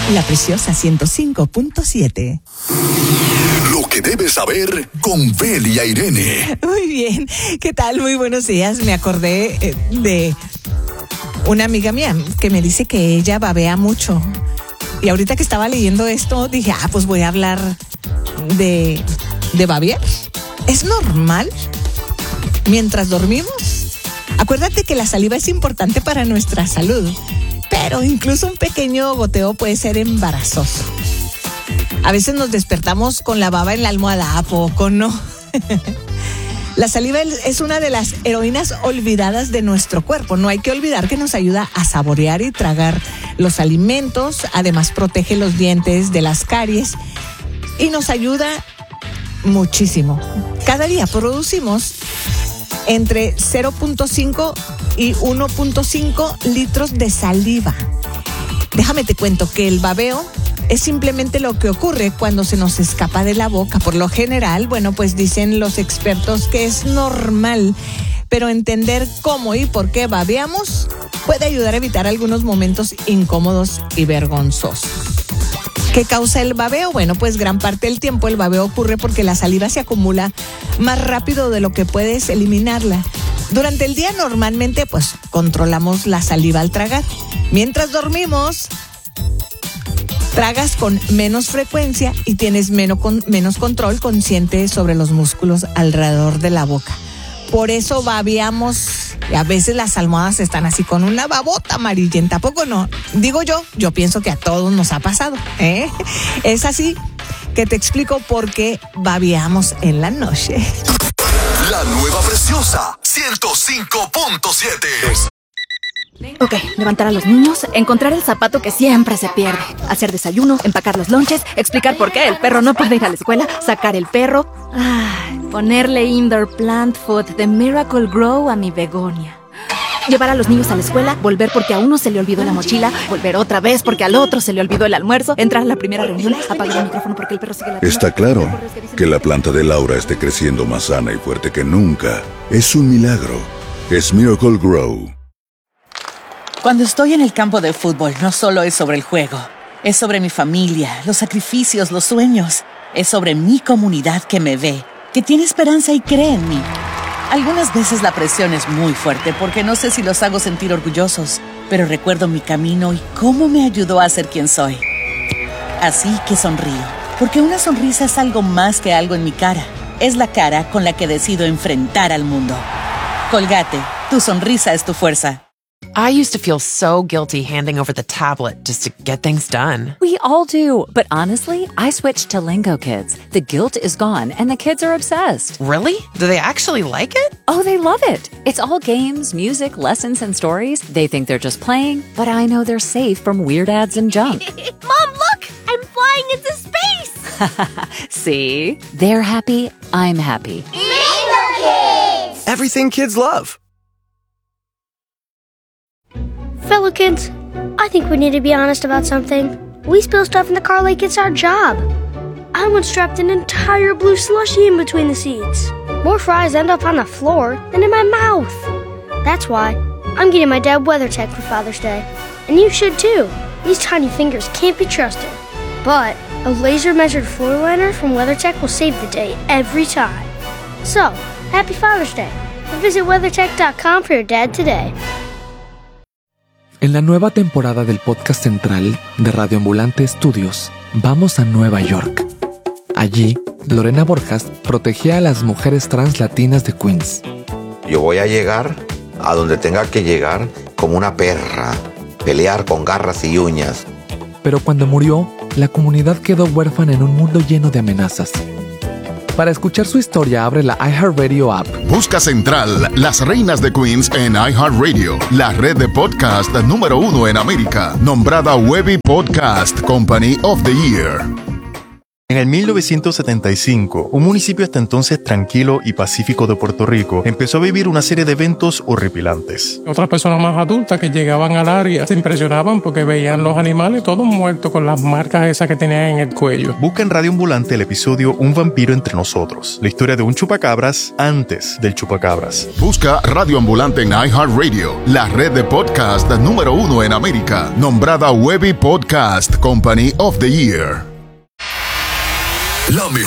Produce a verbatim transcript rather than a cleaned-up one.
La Preciosa ciento cinco punto siete. Lo que debes saber con Belia Irene. Muy bien, ¿qué tal? Muy buenos días. Me acordé eh, de una amiga mía que me dice que ella babea mucho. Y ahorita que estaba leyendo esto, dije, ah, pues voy a hablar de, de babear. ¿Es normal mientras dormimos? Acuérdate que la saliva es importante para nuestra salud, pero incluso un pequeño goteo puede ser embarazoso. A veces nos despertamos con la baba en la almohada, ¿a poco no? La saliva es una de las heroínas olvidadas de nuestro cuerpo. No hay que olvidar que nos ayuda a saborear y tragar los alimentos. Además, protege los dientes de las caries y nos ayuda muchísimo. Cada día producimos entre cero punto cinco y uno punto cinco litros de saliva. Déjame te cuento que el babeo es simplemente lo que ocurre cuando se nos escapa de la boca. Por lo general, bueno, pues dicen los expertos que es normal, pero entender cómo y por qué babeamos puede ayudar a evitar algunos momentos incómodos y vergonzosos. ¿Qué causa el babeo? Bueno, pues gran parte del tiempo el babeo ocurre porque la saliva se acumula más rápido de lo que puedes eliminarla. Durante el día normalmente pues controlamos la saliva al tragar. Mientras dormimos, tragas con menos frecuencia y tienes menos, con, menos control consciente sobre los músculos alrededor de la boca. Por eso babeamos. Y a veces las almohadas están así con una babota amarillenta. ¿A poco no? Digo yo, yo pienso que a todos nos ha pasado, ¿eh? Es así que te explico por qué babeamos en la noche. La nueva Preciosa ciento cinco punto siete. Ok, levantar a los niños, encontrar el zapato que siempre se pierde, hacer desayuno, empacar los lonches, explicar por qué el perro no puede ir a la escuela, sacar el perro, ay, ponerle indoor plant food de Miracle Grow a mi begonia. Llevar a los niños a la escuela, volver porque a uno se le olvidó la mochila, volver otra vez porque al otro se le olvidó el almuerzo, entrar a la primera reunión, apagar el micrófono porque el perro sigue la... Está claro que la planta de Laura esté creciendo más sana y fuerte que nunca. Es un milagro. Es Miracle Grow. Cuando estoy en el campo de fútbol, no solo es sobre el juego. Es sobre mi familia, los sacrificios, los sueños. Es sobre mi comunidad que me ve, que tiene esperanza y cree en mí. Algunas veces la presión es muy fuerte porque no sé si los hago sentir orgullosos, pero recuerdo mi camino y cómo me ayudó a ser quien soy. Así que sonrío, porque una sonrisa es algo más que algo en mi cara. Es la cara con la que decido enfrentar al mundo. Colgate, tu sonrisa es tu fuerza. I used to feel so guilty handing over the tablet just to get things done. We all do, but honestly, I switched to Lingo Kids. The guilt is gone, and the kids are obsessed. Really? Do they actually like it? Oh, they love it. It's all games, music, lessons, and stories. They think they're just playing, but I know they're safe from weird ads and junk. Mom, look! I'm flying into space! See? They're happy, I'm happy. Lingo Kids! Everything kids love. Fellow kids, I think we need to be honest about something. We spill stuff in the car like it's our job. I once dropped an entire blue slushie in between the seats. More fries end up on the floor than in my mouth. That's why I'm getting my dad WeatherTech for Father's Day. And you should too. These tiny fingers can't be trusted. But a laser-measured floor liner from WeatherTech will save the day every time. So, happy Father's Day. And visit weathertech dot com for your dad today. En la nueva temporada del podcast central de Radio Ambulante Estudios, vamos a Nueva York. Allí, Lorena Borjas protegía a las mujeres trans latinas de Queens. Yo voy a llegar a donde tenga que llegar como una perra, pelear con garras y uñas. Pero cuando murió, la comunidad quedó huérfana en un mundo lleno de amenazas. Para escuchar su historia, abre la iHeartRadio app. Busca Central, las reinas de Queens en iHeartRadio, la red de podcast número uno en América, nombrada Webby Podcast Company of the Year. En el mil novecientos setenta y cinco, un municipio hasta entonces tranquilo y pacífico de Puerto Rico empezó a vivir una serie de eventos horripilantes. Otras personas más adultas que llegaban al área se impresionaban porque veían los animales todos muertos con las marcas esas que tenían en el cuello. Busca en Radio Ambulante el episodio Un vampiro entre nosotros, la historia de un chupacabras antes del chupacabras. Busca Radio Ambulante en iHeartRadio, la red de podcast número uno en América, nombrada Webby Podcast Company of the Year. La mejor